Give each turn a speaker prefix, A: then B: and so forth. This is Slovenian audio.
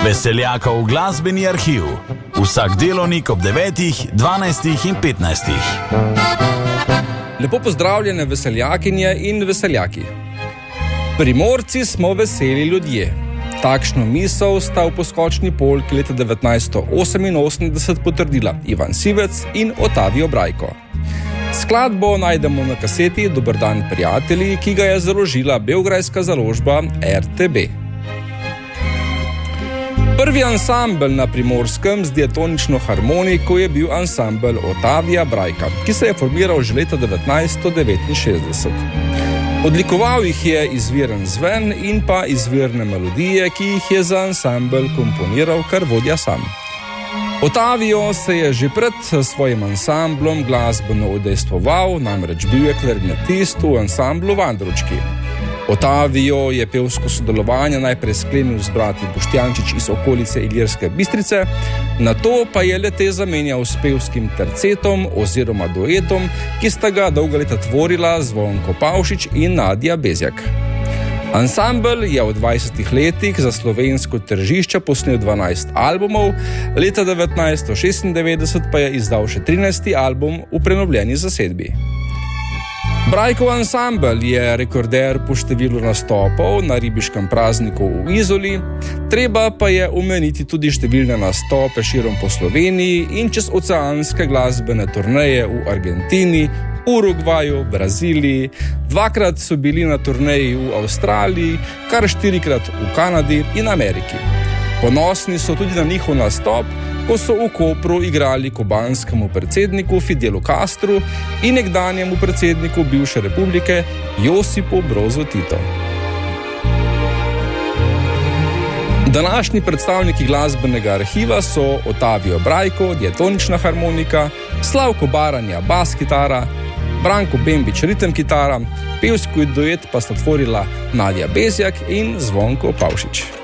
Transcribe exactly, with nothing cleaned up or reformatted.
A: Veseljakov glasbeni arhiv. Vsak delovnik ob devetih, dvanajstih in petnajstih.
B: Lepo pozdravljene veseljakinje in veseljaki. Primorci smo veseli ljudje. Takšno misel sta v poskočni polki leta devetnajststo oseminosemdeset potrdila Ivan Sivec in Ottavio Brajko. Skladbo najdemo na kaseti Dober dan, prijatelji, ki ga je založila beograjska založba R T B. Prvi ansambel na Primorskem z diatonično harmoniko je bil ansambel Ottavia Brajka, ki se je formiral že leta devetnajststo devetinšestdeset. Odlikoval jih je izviren zven in pa izvirne melodije, ki jih je za ansambel komponiral kar vodja sam. Ottavio se je že pred svojim ansamblom glasbeno udejstvoval, namreč bil je klarinetist v ansamblu Vandručki. Ottavio je pevsko sodelovanje najprej sklenil z brati Boštjančič iz okolice Ilirske Bistrice, nato pa je le-te zamenjal s pevskim tercetom oziroma duetom, ki sta ga dolga leta tvorila Zvonko Pavšič in Nadja Bezjak. Ansambel je v dvajsetih letih za slovensko tržišče posnel dvanajst albumov, leta devetnajststo šestindevetdeset pa je izdal še trinajsti album v prenovljeni zasedbi. Brajkov ansambel je rekorder po številu nastopov na ribiškem prazniku v Izoli, treba pa je omeniti tudi številne nastope širom po Sloveniji in čez oceanske glasbene turneje v Argentini, Urugvaju, Braziliji, dvakrat so bili na turneji v Avstraliji, kar štirikrat v Kanadi in Ameriki. Ponosni so tudi na njihov nastop, ko so v Kopru igrali kubanskemu predsedniku Fidelu Castru in nekdanjemu predsedniku bivše republike Josipu Brozu Tito. Današnji predstavniki glasbenega arhiva so Ottavio Brajko, diatonična harmonika, Slavko Baranja, bas kitara, Branko Bembič, ritem kitara, pevski duet pa sta tvorila Nadja Bezjak in Zvonko Pavšič.